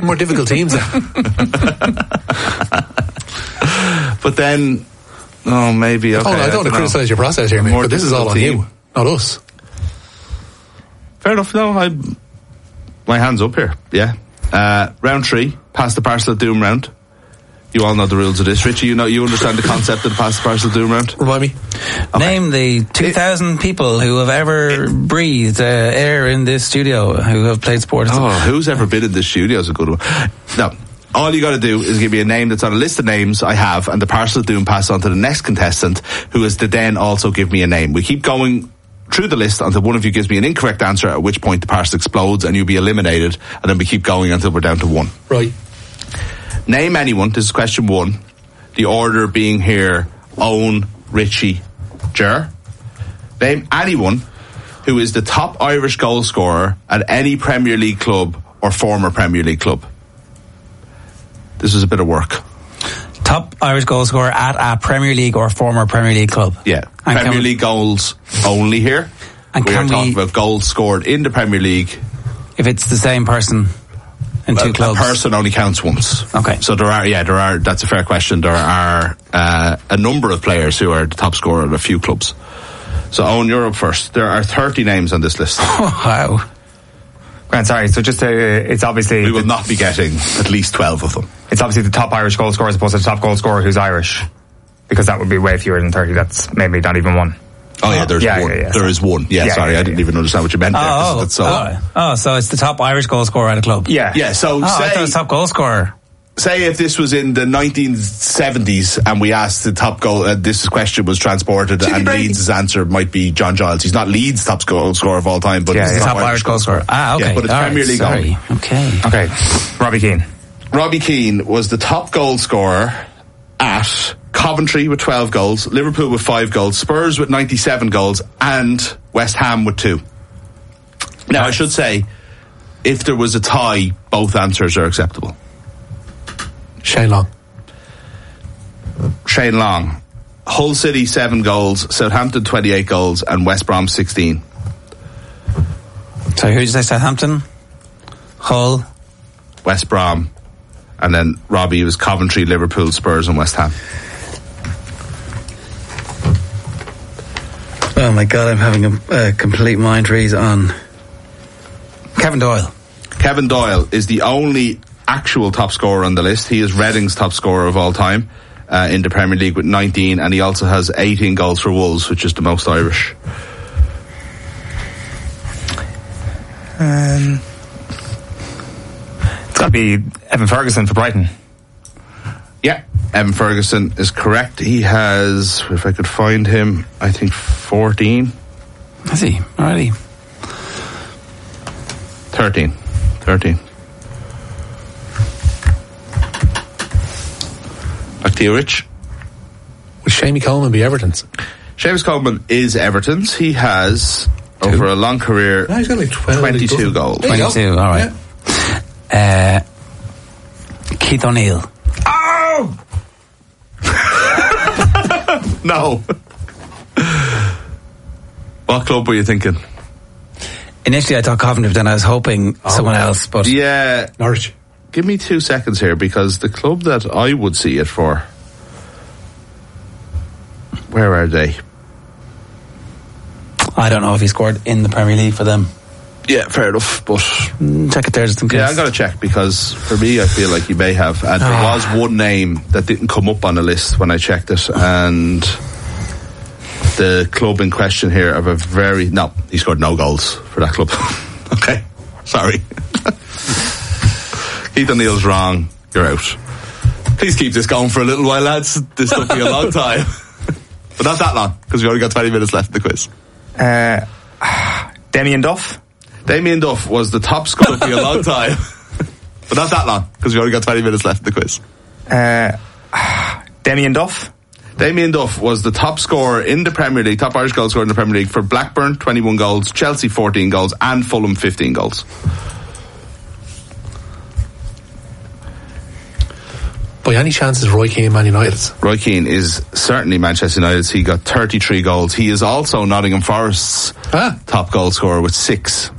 more difficult teams. But then, maybe. Okay, I don't want to criticise your process here, mate, but this is all on you, not us. Fair enough. No, my hand's up here. Yeah. Round 3, pass the parcel of doom round. You all know the rules of this, Richie. You understand the concept of the pass the parcel of doom round. Remind me. Okay. Name the 2,000 people who have ever breathed air in this studio, who have played sports. Who's ever been in this studio is a good one. No. All you got to do is give me a name that's on a list of names I have, and the parcel of doom pass on to the next contestant, who is to then also give me a name. We keep going through the list until one of you gives me an incorrect answer, at which point the parcel explodes and you'll be eliminated, and then we keep going until we're down to 1. Right. Name anyone. This is question 1. The order being here: Owen, Richie, Ger. Name anyone who is the top Irish goal scorer at any Premier League club or former Premier League club. This is a bit of work. Top Irish goal scorer at a Premier League or former Premier League club. Yeah. And Premier League goals only here. And we are talking about goals scored in the Premier League. If it's the same person in 2 clubs. A person only counts once. Okay. So there are, that's a fair question. There are a number of players who are the top scorer at a few clubs. So Owen, you're up first. There are 30 names on this list. Oh, wow. Grant, sorry, so just it's obviously... We will not be getting at least 12 of them. It's obviously the top Irish goal scorer as opposed to the top goal scorer who's Irish. Because that would be way fewer than 30. That's maybe not even 1. Oh, yeah, there's one. Yeah, there is one. Yeah, sorry, I didn't even understand what you meant there. So it's the top Irish goal scorer at a club. Yeah. Yeah, so I thought it was top goal scorer. Say if this was in the 1970s and we asked the top goal, this question was transported, and Leeds' answer might be John Giles. He's not Leeds' top goal scorer of all time, but he's the top Irish goal scorer. Okay. Yeah, but it's Premier League only. Okay. Robbie Keane. Robbie Keane was the top goal scorer at Coventry with 12 goals, Liverpool with 5 goals, Spurs with 97 goals, and West Ham with 2. Now, I should say, if there was a tie, both answers are acceptable. Shane Long. Hull City 7 goals, Southampton 28 goals, and West Brom 16. So who did you say? Southampton, Hull, West Brom, and then Robbie was Coventry, Liverpool, Spurs, and West Ham. Oh my God, I'm having a complete mind freeze on Kevin Doyle. Kevin Doyle is the only actual top scorer on the list. He is Reading's top scorer of all time in the Premier League with 19, and he also has 18 goals for Wolves, which is the most Irish. It's got to be Evan Ferguson for Brighton. Yeah, Evan Ferguson is correct. He has, if I could find him, I think 14. Has he? Alrighty. 13. Back to you, Rich. Would Seamus Coleman be Everton's? Seamus Coleman is Everton's. He has, over a long career, he's got like 22 goals. 22, alright. Yeah. Keith O'Neill. Oh! No. What club were you thinking? Initially I thought Coventry, then I was hoping someone else, but... Yeah. Norwich. Give me 2 seconds here, because the club that I would see it for... Where are they? I don't know if he scored in the Premier League for them. Yeah, fair enough, but... check it there just in case. Yeah, I'm going to check, because for me, I feel like he may have. And there was one name that didn't come up on the list when I checked it, and the club in question here have a very... No, he scored no goals for that club. Okay, sorry. Keith O'Neill's wrong. You're out. Please keep this going for a little while, lads. This will be a long time. But not that long, because we've only got 20 minutes left in the quiz. Damien Duff. Damien Duff was the top scorer for a long time. But not that long, because we've only got 20 minutes left in the quiz. Damien Duff. Damien Duff was the top scorer in the Premier League, top Irish goal scorer in the Premier League for Blackburn, 21 goals, Chelsea, 14 goals, and Fulham, 15 goals. By any chance is Roy Keane Man United? Roy Keane is certainly Manchester United. He got 33 goals. He is also Nottingham Forest's top goal scorer with 6.